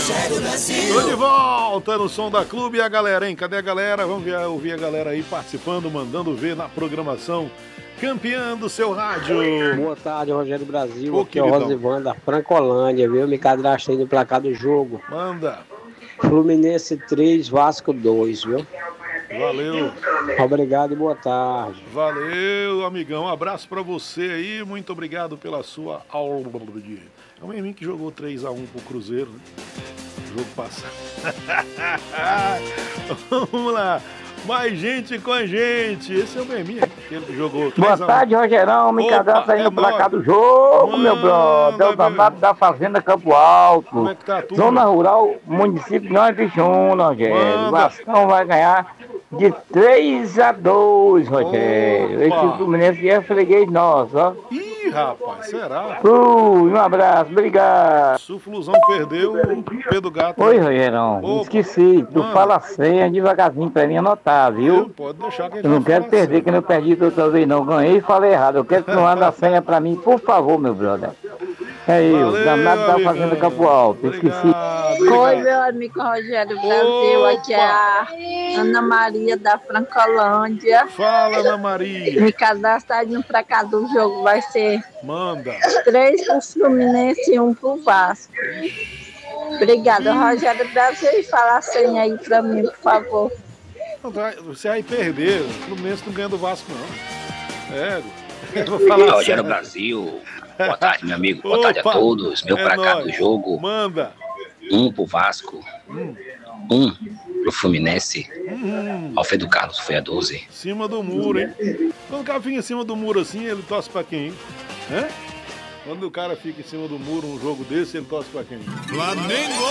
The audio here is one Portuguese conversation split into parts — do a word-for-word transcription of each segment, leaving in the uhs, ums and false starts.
Tô de volta no Som da Clube. E a galera, hein? Cadê a galera? Vamos ver, ouvir a galera aí participando, mandando ver na programação campeã do seu rádio. Boa tarde, Rogério Brasil. Ô, aqui é o Rosivando da Francolândia, viu? Me cadastrei no placar do jogo. Manda. Fluminense três, Vasco dois, viu? Valeu. Obrigado e boa tarde. Valeu, amigão. Um abraço pra você aí. Muito obrigado pela sua aula do dia. É o Memin que jogou três a um pro Cruzeiro, né? O jogo passado. Vamos lá. Mais gente com a gente. Esse é o Memin, que ele jogou três a um. Boa tarde, Rogerão. Me cadastra aí é no placar nóis. do jogo, Manda, meu brother. É o danado da Fazenda Campo Alto. Como é que tá tudo? Zona Rural, município de Nova Pixuna, Rogério. Manda. O Vascão vai ganhar de três a dois, Rogério. Opa. Esse Fluminense é freguês nosso, ó. Ih, rapaz, será? Fui, um abraço, obrigado. Se o Flusão perdeu, o Pedro Gato. Oi, Rogerão. Opa. Esqueci. Tu Manda. fala a senha devagarzinho pra mim anotar, viu? Pode deixar que a gente Eu não vai quero falar perder, assim. que eu não perdi da outra vez, não. Ganhei e falei errado. Eu quero que tu manda a senha pra mim, por favor, meu brother. É eu, Valeu, danado da amigão. Fazenda Campo Alto. Esqueci. Oi, meu amigo Rogério Brasil. Aqui é a Ana Maria da Francolândia. Fala, Ana Maria. Me cadastrar no pra cá do jogo vai ser Manda. três pro Fluminense e um pro Vasco. Obrigada, Rogério Brasil. E fala a senha aí pra mim, por favor. Não, vai- Você vai perder. O Fluminense não ganha do Vasco, não. É, eu vou falar Rogério sério. Brasil, boa tarde, meu amigo, boa tarde a Opa, todos. Meu é pra cá do nóis. jogo, Manda. um pro Vasco, um pro Fluminense. Hum, Alfredo Carlos foi a doze. cima do muro, hein? Quando o cara fica em cima do muro assim, ele torce pra quem, hein? Hã? Quando o cara fica em cima do muro um jogo desse, ele torce pra quem? Flamengo!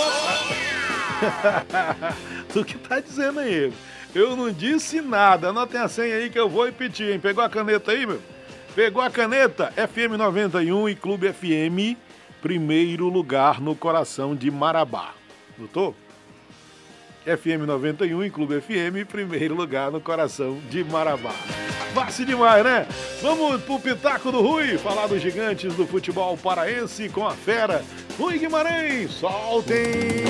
Tu que tá dizendo aí? Eu não disse nada. Anotem a senha aí que eu vou repetir, hein? Pegou a caneta aí, meu? Pegou a caneta? F M noventa e um e Clube F M, primeiro lugar no coração de Marabá. Notou? F M noventa e um e Clube F M, primeiro lugar no coração de Marabá. Fácil demais, né? Vamos pro Pitaco do Rui, falar dos gigantes do futebol paraense com a fera. Rui Guimarães, soltem!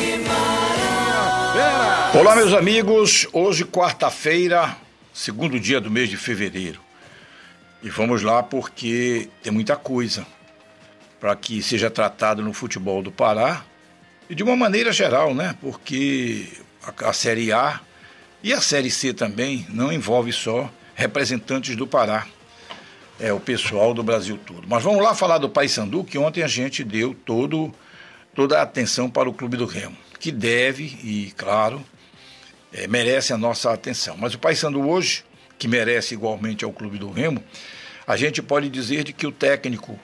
Fera! Olá, meus amigos. Hoje, quarta-feira, segundo dia do mês de fevereiro. E vamos lá porque tem muita coisa para que seja tratado no futebol do Pará e de uma maneira geral, né? Porque a, a Série A e a Série C também não envolve só representantes do Pará. É o pessoal do Brasil todo. Mas vamos lá falar do Paysandu, que ontem a gente deu todo, toda a atenção para o Clube do Remo, que deve e, claro, é, merece a nossa atenção. Mas o Paysandu hoje, que merece igualmente ao Clube do Remo, a gente pode dizer de que o técnico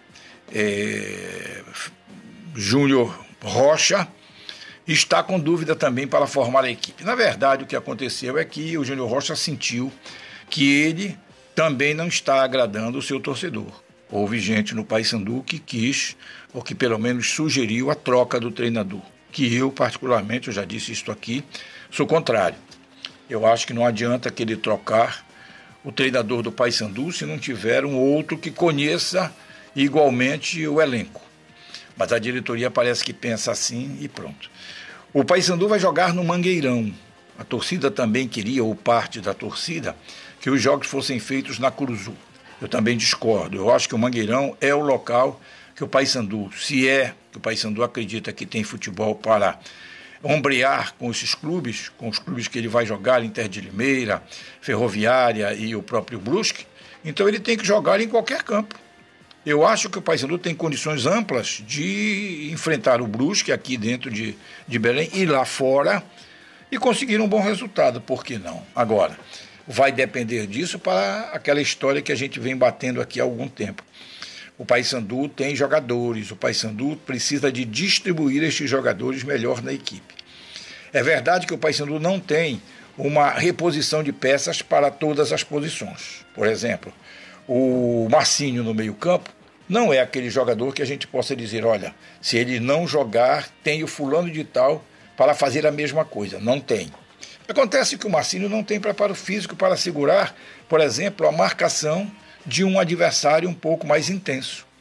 é, Júnior Rocha está com dúvida também para formar a equipe. Na verdade, o que aconteceu é que o Júnior Rocha sentiu que ele também não está agradando o seu torcedor. Houve gente no Paysandu que quis, ou que pelo menos sugeriu a troca do treinador, que eu, particularmente, eu já disse isso aqui, sou contrário. Eu acho que não adianta querer trocar o treinador do Paysandu se não tiver um outro que conheça igualmente o elenco. Mas a diretoria parece que pensa assim e pronto. O Paysandu vai jogar no Mangueirão. A torcida também queria, ou parte da torcida, que os jogos fossem feitos na Curuzu. Eu também discordo. Eu acho que o Mangueirão é o local que o Paysandu, se é que o Paysandu acredita que tem futebol para ombrear com esses clubes, com os clubes que ele vai jogar, Inter de Limeira, Ferroviária e o próprio Brusque, então ele tem que jogar em qualquer campo. Eu acho que o Paysandu tem condições amplas de enfrentar o Brusque aqui dentro de, de Belém e lá fora e conseguir um bom resultado, por que não? Agora, vai depender disso para aquela história que a gente vem batendo aqui há algum tempo. O Paysandu tem jogadores, o Paysandu precisa de distribuir estes jogadores melhor na equipe. É verdade que o Paysandu não tem uma reposição de peças para todas as posições. Por exemplo, o Marcinho no meio-campo não é aquele jogador que a gente possa dizer, olha, se ele não jogar, tem o fulano de tal para fazer a mesma coisa. Não tem. Acontece que o Marcinho não tem preparo físico para segurar, por exemplo, a marcação de um adversário um pouco mais intenso.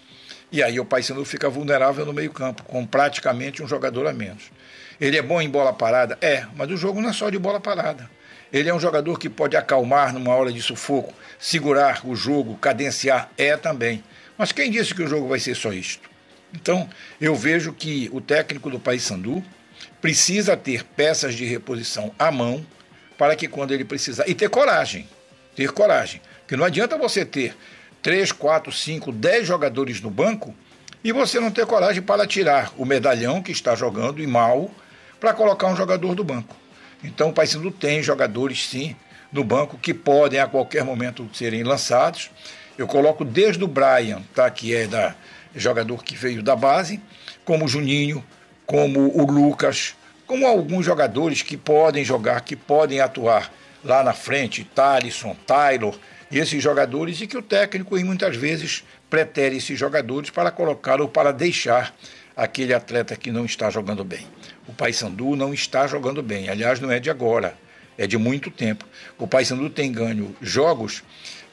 E aí o Paysandu fica vulnerável no meio campo, com praticamente um jogador a menos. Ele é bom em bola parada? É, mas o jogo não é só de bola parada. Ele é um jogador que pode acalmar numa hora de sufoco, segurar o jogo, cadenciar, é também. Mas quem disse que o jogo vai ser só isto? Então, eu vejo que o técnico do Paysandu precisa ter peças de reposição à mão para que quando ele precisar... E ter coragem, ter coragem. Porque não adianta você ter três, quatro, cinco, dez jogadores no banco e você não ter coragem para tirar o medalhão que está jogando e mal para colocar um jogador do banco. Então o Paysandu tem jogadores, sim, no banco que podem a qualquer momento serem lançados. Eu coloco desde o Brian, tá, que é da, jogador que veio da base, como o Juninho, como o Lucas, como alguns jogadores que podem jogar, que podem atuar lá na frente, Thalisson, Taylor, esses jogadores, e que o técnico muitas vezes pretere esses jogadores para colocar ou para deixar aquele atleta que não está jogando bem. O Paysandu não está jogando bem, aliás, não é de agora, é de muito tempo. O Paysandu tem ganho jogos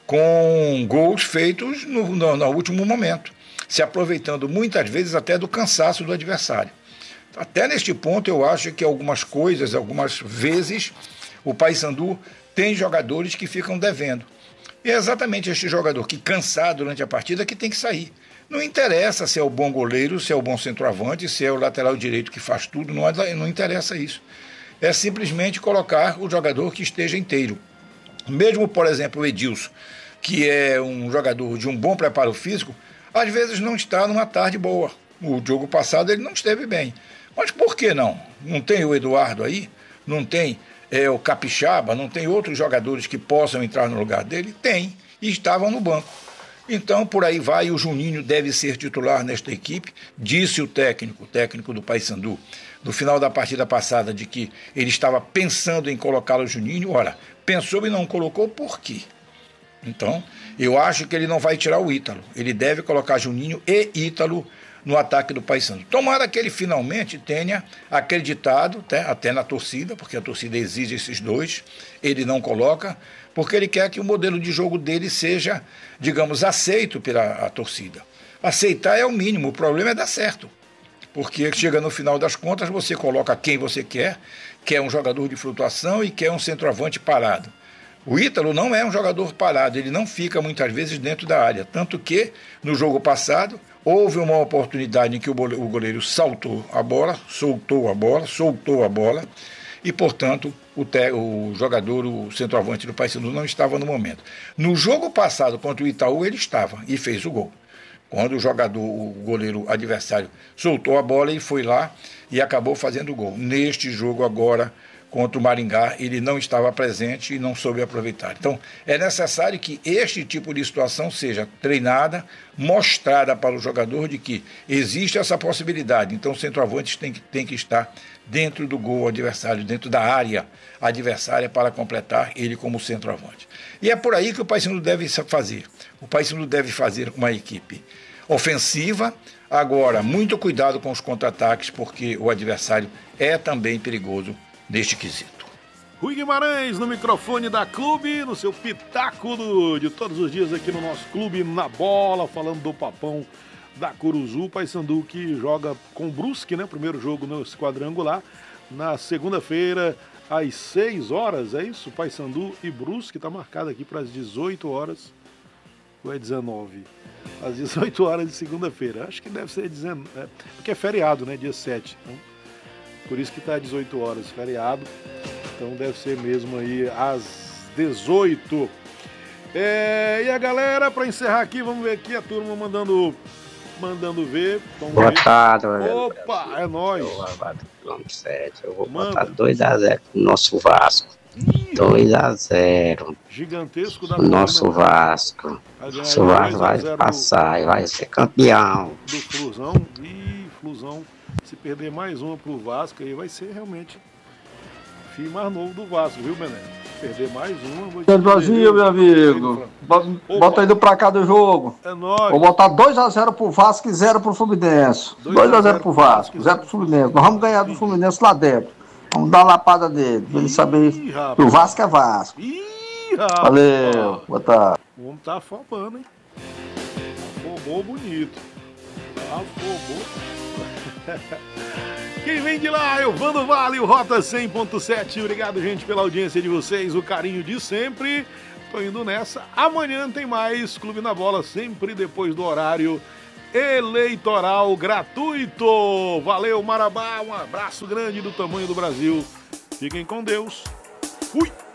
com gols feitos no, no, no último momento, se aproveitando muitas vezes até do cansaço do adversário. Até neste ponto eu acho que algumas coisas, algumas vezes, o Paysandu tem jogadores que ficam devendo. E é exatamente este jogador que cansar durante a partida que tem que sair. Não interessa se é o bom goleiro, se é o bom centroavante, se é o lateral direito que faz tudo, não, não interessa isso. É simplesmente colocar o jogador que esteja inteiro. Mesmo, por exemplo, o Edilson, que é um jogador de um bom preparo físico, às vezes não está numa tarde boa. O jogo passado ele não esteve bem. Mas por que não? Não tem o Eduardo aí? Não tem é, o Capixaba? Não tem outros jogadores que possam entrar no lugar dele? Tem, e estavam no banco. Então, por aí vai, o Juninho deve ser titular nesta equipe, disse o técnico, o técnico do Paysandu, no final da partida passada, de que ele estava pensando em colocar o Juninho. Ora, pensou e não colocou, por quê? Então, eu acho que ele não vai tirar o Ítalo, ele deve colocar Juninho e Ítalo no ataque do Paysandu. Tomara que ele finalmente tenha acreditado, até, até na torcida, porque a torcida exige esses dois, ele não coloca, porque ele quer que o modelo de jogo dele seja, digamos, aceito pela a torcida. Aceitar é o mínimo, o problema é dar certo. Porque chega no final das contas, você coloca quem você quer, quer um jogador de flutuação e quer um centroavante parado. O Ítalo não é um jogador parado, ele não fica muitas vezes dentro da área. Tanto que, no jogo passado, houve uma oportunidade em que o goleiro saltou a bola, soltou a bola, soltou a bola, e, portanto, o, te, o jogador, o centroavante do Paysandu não estava no momento. No jogo passado contra o Itaú, ele estava e fez o gol. Quando o jogador, o goleiro adversário, soltou a bola e foi lá e acabou fazendo o gol. Neste jogo agora, contra o Maringá, ele não estava presente e não soube aproveitar. Então, é necessário que este tipo de situação seja treinada, mostrada para o jogador de que existe essa possibilidade. Então, os centroavantes têm que, têm que estar dentro do gol adversário, dentro da área adversária para completar ele como centroavante. E é por aí que o Paysandu deve fazer. O Paysandu deve fazer uma equipe ofensiva. Agora, muito cuidado com os contra-ataques, porque o adversário é também perigoso neste quesito. Rui Guimarães no microfone da Clube, no seu pitaco do, de todos os dias aqui no nosso Clube na Bola, falando do Papão da Curuzu. Paysandu que joga com o Brusque, né? Primeiro jogo no quadrangular, na segunda-feira às seis horas, é isso? Paysandu e Brusque, está marcado aqui para as dezoito horas, ou é dezenove? Às dezoito horas de segunda-feira, acho que deve ser dezenove, é, porque é feriado, né? Dia sete, então por isso que está às dezoito horas, feriado. Então deve ser mesmo aí às dezoito. É, e a galera, para encerrar aqui, vamos ver aqui a turma mandando, mandando ver. Vamos Boa ver. tarde, Opa, é nóis. Eu vou botar dois a zero pro nosso Vasco. dois a zero. Gigantesco da Nosso Colina, Vasco. Nosso Vasco vai passar e vai ser campeão. Do Flusão. Ih, Flusão. Se perder mais uma pro Vasco, aí vai ser realmente o filho mais novo do Vasco, viu, Bené? Perder mais uma... Vou te Brasil, meu amigo. Bota aí do pra cá do jogo. É nóis. Vou botar dois a zero pro Vasco e zero pro Fluminense. dois a zero pro Vasco, zero pro Fluminense. Nós vamos ganhar do Fluminense lá dentro. Vamos dar uma lapada dele, pra ele saber que o Vasco é Vasco. Ih, rapaz. Valeu, boa tarde. O homem tá afobando, hein? Afobou bonito. Afobou. Quem vem de lá é o Vando Vale, o Rota cem ponto sete. Obrigado, gente, pela audiência de vocês, o carinho de sempre. Tô indo nessa. Amanhã tem mais Clube na Bola, sempre depois do horário eleitoral gratuito. Valeu, Marabá. Um abraço grande do tamanho do Brasil. Fiquem com Deus. Fui!